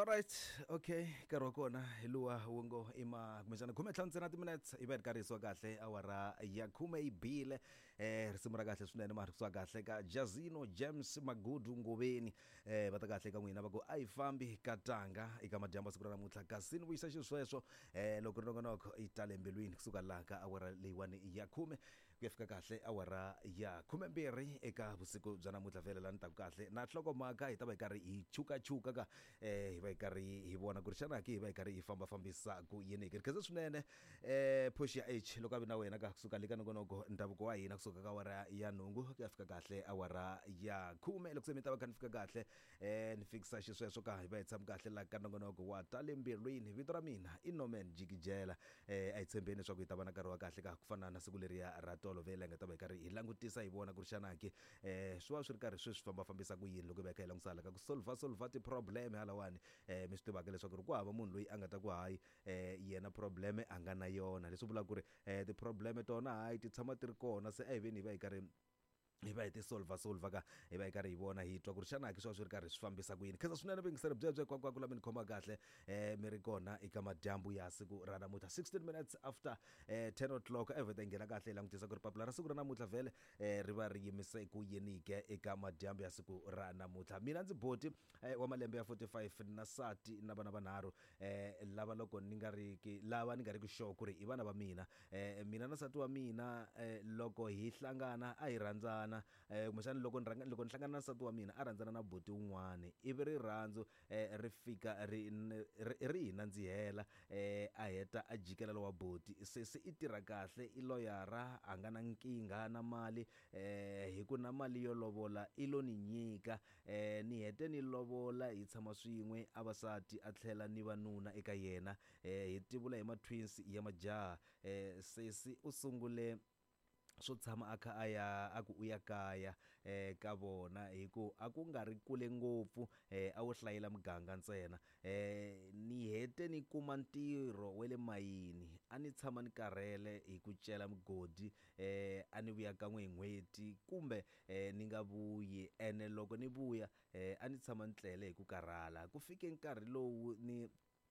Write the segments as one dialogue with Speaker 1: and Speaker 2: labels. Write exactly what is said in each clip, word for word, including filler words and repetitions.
Speaker 1: Alright, okay, nkarhi wa kona hi luwa wu ngo ima kumbexana khume ntlhanu ntsena timinutes i va hi ri karhi hi suka kahle awara ya khume yi bile eh risimu ra kahle swinene mara kusuka kahle ka Jazino James Magudu Ngobeni eh va ta kahle ka n'wina va ku a yi fambi katanga eka madyambu siku ra namuntlha kasi ni vuyisa xisweswo eh loko ri nongonoko i tale mbilwini kusuka laha ka awara leyiwani ya khume ku ya fika kahle awara ya khume mbirhi eka vusiku bya namuntlha vhele la ni taku kahle na nhlokomhaka hi ta va hi karhi hi chukachuka ka eh hi va hi karhi hi vona ku ri xana hi va hi karhi hi famba fambisa ku yini ke kaze swinene eh push ya H loko avi na wena ka kusuka leka nongonoko ndhavuko wa hina kusuka ka awara ya nhungu ku ya fika kahle awara ya khume loko se mi ta va kha ni fika kahle eh ni fikisa xisweswo ka hi va hi tshama kahle la ka nongonoko wa tale mbilwini vito ra mina i Norman Jikijela eh a hi tshembeni leswaku hi ta va na nkarhi wa kahle ka ku fana na siku leriya ra tolovela nga ta va hi karhi hi langutisa hi vona ku ri xana ki eh swi va swi ri karhi swi swi famba fambisa ku yini loko hi va kha hi langusala ka ku solve solve ti problem halawani eh mi swi tivaka leswaku ri ku hava munhu loyi a nga ta ku hayi eh yena probleme a nga na yona leswi vula ku ri eh ti problem tona hayi ti tshama ti ri kona se a hi veni hi va hi karhi hi va hi ti solve solve ka hi va hi karhi hi vona hi twa ku ri xana ki swa swi ri karhi swi fambisa ku yini khaza swinene vingisele byebye kwa kwa kula mi ni khoma kahle eh mi ri kona eka madyambu ya siku ra namuntlha sixteen minutes after eh ten o'clock everything ngena kahle hi langutisa ku ri papila ra siku ra namuntlha vhele eh ri va ri yimise ku yini ke eka madyambu ya siku ra namuntlha mina ndzi boti eh, wa malembe ya forty-five na sati na vana vanharhu eh lava loko ni nga ri ki lava ni nga ri ku sure ku ri i vana va mina eh mina na sati wa mina eh loko hi hlangana a hi rhandzana eh kumbexana loko ni rhanga loko ni hlangana na nsati wa mina a rhandzana na boti wun'wana ivi ri rhandzu eh ri fika ri ri hi nandzihela eh a heta a jikela wa boti se se i tirha kahle i loyara a nga na nkinga na mali eh hi ku na mali yo lovola i lo ni nyika eh ni hete ni lovola hi tshama swin'we a vasati a tlhela ni vanuna eka yena eh hi tivula hi ma twins ya majaha eh sesi u sungule swo tshama a kha a ya a ku uya kaya eh ka vona hi ku a ku nga ri kule ngopfu eh a wo hlayela muganga ntsena eh ni hete ni kuma ntirho wele mayini a ni tshama ni karhele hi ku cela mugodi eh a ni vuya ka n'we n'hweti kumbe eh ni nga vuyi ene loko ni vuya eh a ni tshama ni tlele hi ku karhala ku fike nkarhi lowu ni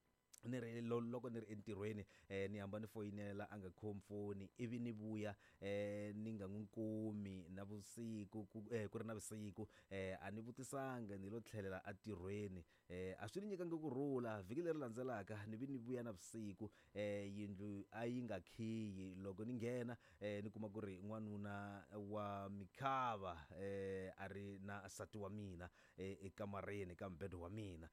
Speaker 1: ni ri loko ni ri entirhweni eh ni hamba ni foyinela a nga khomi foni ivi ni vuya eh ni nga n'wi kumi na vusiku ku eh ku ri na vusiku eh a ni vutisanga ni lo tlhelela a tirhweni eh a swi ni nyika kurhula vhiki leri landzelaka ni vi ni vuya na vusiku eh yindlu a yi nga khiyi loko ni nghena eh ni kuma ku ri n'wanuna wa mikhava eh a ri na sati wa mina ekamareni ka mbedo wa mina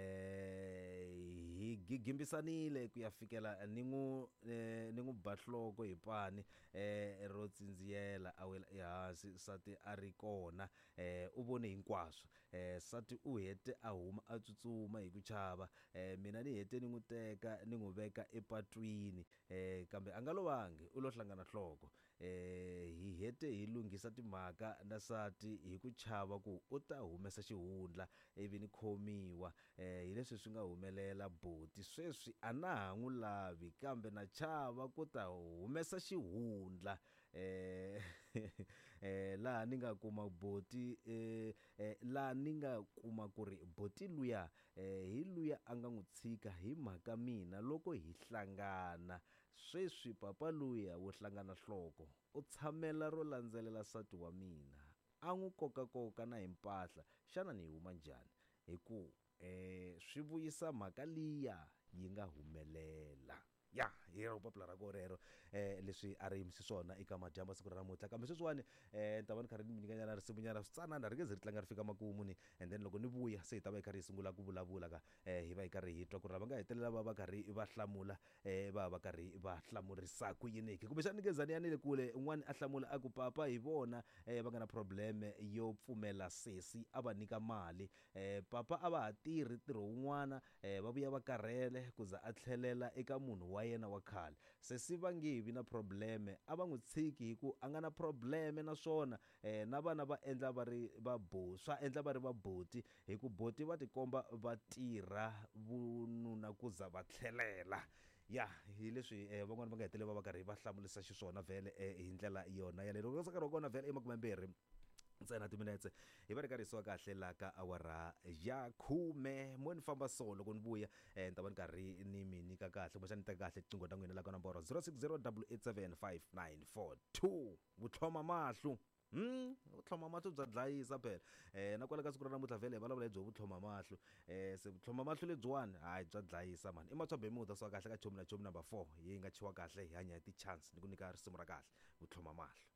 Speaker 1: eh hi gimbisanile ku ya fikela ni n'wu ni n'wu bahloko hi pani eh ro tsindziyela a wela ehansi sati a ri kona eh u vone hinkwaswo eh sati u hete a huma a tsutsuma hi ku chava eh mina ni hete ni n'wu teka ni n'wu veka epatwini eh kambe a nga lovangi u lo hlangana nhloko eh hi hete hi lunghisa timhaka na sati hi ku chava ku u ta humesa xihundla ivi ni khomiwa eh hi leswi swi nga humelela boti sweswi a na ha n'wu lavi kambe na chava ku ta humesa xihundla eh eh laha ni nga kuma boti eh laha ni nga kuma ku ri boti luya eh hi luya a nga n'wu tshika hi mhaka mina loko hi hlangana sweswi papa luya wo hlangana nhloko u tshamela ro landzelela sati wa mina a n'wu koka koka na hi mpahla xana ni huma njhani hi ku eh swi vuyisa mhaka liya yi nga humelela ya hi ro papila ra ko rero eh leswi a ri yimisi swona eka madyambu siku ra namuntlha kambe sweswiwani eh ni ta va ni karhi ni mi nyikanyana risimunyana switsanana ri ngezi ri tlanga ri fika makumu ni and then loko ni vuya se hi ta va hi karhi hi sungula ku vulavula ka eh hi va hi karhi hi twa ku ri lava nga hetelela va va karhi va hlamula eh va va karhi va hlamurisa ku yini ke kumbexani ngezani ya ni le kule un'wana a hlamula a ku papa hi vona eh va nga na problem yo pfumela sesi a va nyika mali eh papa a va ha tirhi ntirho wun'wana eh va vuya va karhele ku za a tlhelela eka munhu wa yena wa khale se si va nge vi na probleme a va n'wi tshiki hi ku a nga na probleme naswona eh na vana va endla va ri va bo swa endla va ri va boti hi ku boti va tikomba va tirha vununa ku za va tlhelela ya hi leswi eh van'wana va nga hetelela va va karhi va hlamulisa xiswona vhele hi ndlela yona ya lero ku sa karhi kona vhele emakume mbirhi ntsena timinetse hi va ri karhi hi suka kahle la ka awara ya khume mo ni famba so loko ni vuya eh ni ta va ni karhi ni mi nyika kahle kumbexana ni teka kahle tiqingho ta n'wina la ka nomboro zero six zero eight eight seven five nine four two vutlhoma mahlo Hmm, vutlhoma mahlo bya dlayisa phela. Eh na kwala ka siku ra namuntlha vhele hi vulavula hi byo vutlhoma mahlo. Eh se vutlhoma mahlo lebyiwani hayi bya dlayisa man. I Matswa Bemuda so kahle ka chomi na chomi number four. Yi nga chiwa kahle hi hanya hi ti chance ni ku nyika risimu ra kahle vutlhoma mahlo.